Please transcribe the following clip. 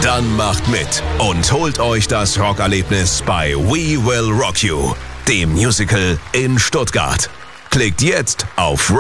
Dann macht mit und holt euch das Rockerlebnis bei We Will Rock You, dem Musical in Stuttgart. Klickt jetzt auf